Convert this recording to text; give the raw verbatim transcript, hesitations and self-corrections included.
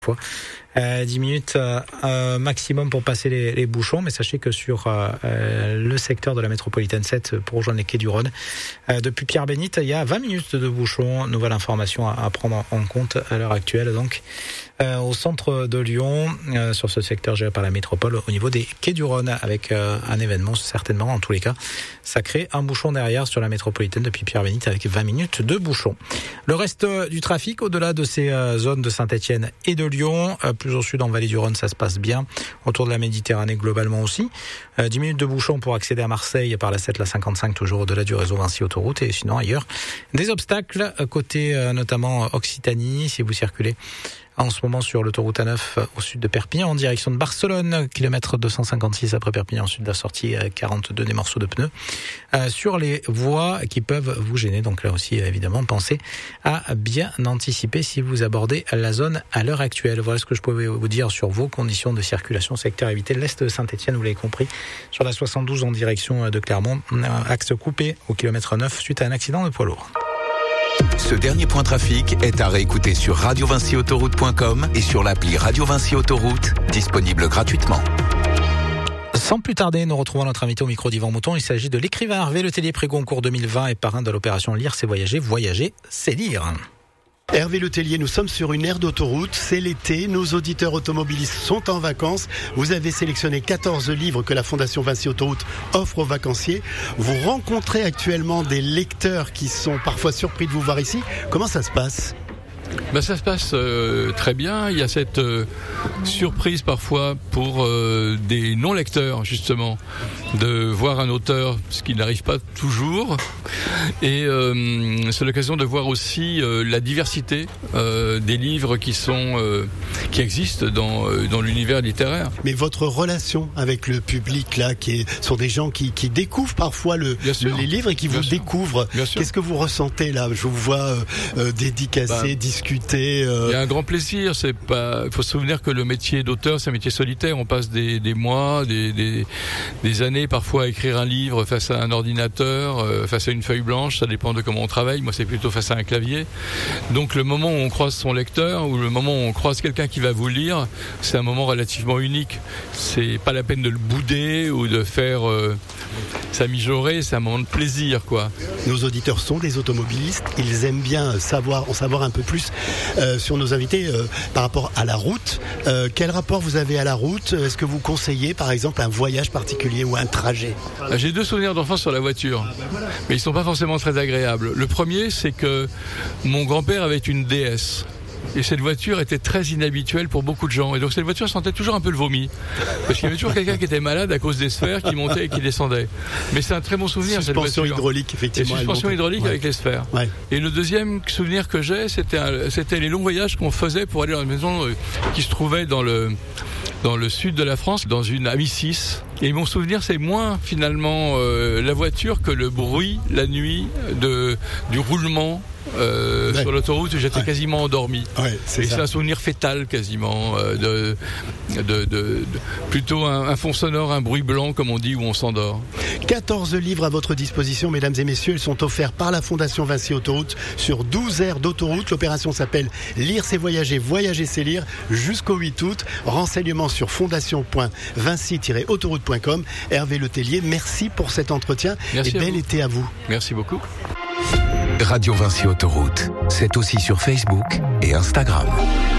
fois. Euh, dix minutes euh, maximum pour passer les, les bouchons, mais sachez que sur euh, le secteur de la métropolitaine sept pour rejoindre les quais du Rhône, euh, depuis Pierre-Bénite, il y a vingt minutes de bouchons. Nouvelle information à, à prendre en compte à l'heure actuelle, donc euh, au centre de Lyon, euh, sur ce secteur géré par la métropole, au niveau des quais du Rhône, avec euh, un événement certainement, en tous les cas, ça crée un bouchon derrière sur la métropolitaine depuis Pierre-Bénite avec vingt minutes de bouchons. Le reste du trafic, au-delà de ces euh, zones de Saint-Étienne et de Lyon, euh, plus au sud en vallée du Rhône, ça se passe bien. Autour de la Méditerranée globalement aussi. Euh, dix minutes de bouchon pour accéder à Marseille par la sept, la cinquante-cinq, toujours au-delà du réseau Vinci Autoroute. Et sinon ailleurs, des obstacles côté euh, notamment Occitanie, si vous circulez en ce moment sur l'autoroute A neuf au sud de Perpignan en direction de Barcelone, kilomètre deux cent cinquante-six après Perpignan, sud de la sortie quarante-deux, des morceaux de pneus euh, sur les voies qui peuvent vous gêner. Donc là aussi, évidemment, pensez à bien anticiper si vous abordez la zone à l'heure actuelle. Voilà ce que je pouvais vous dire sur vos conditions de circulation. Secteur évité, l'est de Saint-Étienne, vous l'avez compris, sur la soixante-douze en direction de Clermont, axe coupé au kilomètre neuf suite à un accident de poids lourd. Ce dernier point trafic est à réécouter sur radio vinci autoroute point com et sur l'appli Radio Vinci Autoroute, disponible gratuitement. Sans plus tarder, nous retrouvons notre invité au micro d'Yvan Mouton. Il s'agit de l'écrivain Hervé Letellier, prix Goncourt deux mille vingt et parrain de l'opération Lire, c'est voyager, voyager, c'est lire. Hervé Letellier, nous sommes sur une aire d'autoroute, c'est l'été, nos auditeurs automobilistes sont en vacances. Vous avez sélectionné quatorze livres que la Fondation Vinci Autoroute offre aux vacanciers. Vous rencontrez actuellement des lecteurs qui sont parfois surpris de vous voir ici. Comment ça se passe ? Ben ça se passe euh, très bien. Il y a cette euh, surprise parfois pour euh, des non-lecteurs, justement, de voir un auteur, ce qui n'arrive pas toujours. Et euh, c'est l'occasion de voir aussi euh, la diversité euh, des livres qui sont euh, qui existent dans euh, dans l'univers littéraire. Mais votre relation avec le public là, qui est, sont des gens qui qui découvrent parfois le, le les livres et qui vous découvrent. Qu'est-ce que vous ressentez là ? Je vous vois euh, euh, dédicacer, ben, discuter. Euh... Il y a un grand plaisir. C'est pas. Il faut se souvenir que le métier d'auteur, c'est un métier solitaire. On passe des des mois, des des des années parfois à écrire un livre face à un ordinateur, euh, face à une feuille blanche. Ça dépend de comment on travaille. Moi, c'est plutôt face à un clavier. Donc, le moment où on croise son lecteur ou le moment où on croise quelqu'un qui va vous lire, c'est un moment relativement unique. C'est pas la peine de le bouder ou de faire euh, ça mijorer. C'est un moment de plaisir, quoi. Nos auditeurs sont des automobilistes. Ils aiment bien savoir, en savoir un peu plus euh, sur nos invités euh, par rapport à la route. Euh, quel rapport vous avez à la route ? Est-ce que vous conseillez, par exemple, un voyage particulier ou un trajet ? J'ai deux souvenirs d'enfance sur la voiture, mais ils sont pas forcément très agréable. Le premier, c'est que mon grand-père avait une D S. Et cette voiture était très inhabituelle pour beaucoup de gens. Et donc cette voiture sentait toujours un peu le vomi. Parce qu'il y avait toujours quelqu'un qui était malade à cause des sphères qui montaient et qui descendaient. Mais c'est un très bon souvenir, cette voiture. Suspension hydraulique, effectivement. Et suspension hydraulique, ouais, avec les sphères. Ouais. Et le deuxième souvenir que j'ai, c'était, un, c'était les longs voyages qu'on faisait pour aller dans une maison euh, qui se trouvait dans le, dans le sud de la France, dans une A M I six. Et mon souvenir, c'est moins finalement euh, la voiture que le bruit la nuit de, du roulement euh, ouais. sur l'autoroute où j'étais ouais. quasiment endormi. Ouais, c'est et ça. C'est un souvenir fétal quasiment, euh, de, de, de, de plutôt un, un fond sonore, un bruit blanc comme on dit où on s'endort. quatorze livres à votre disposition, mesdames et messieurs. Ils sont offerts par la Fondation Vinci Autoroute sur douze aires d'autoroute. L'opération s'appelle Lire c'est voyager, voyager c'est lire jusqu'au huit août. Renseignements sur fondation point vinci tiret autoroute point com. Hervé Letellier, merci pour cet entretien. Merci et bel été à vous. Merci beaucoup. Radio Vinci Autoroute, c'est aussi sur Facebook et Instagram.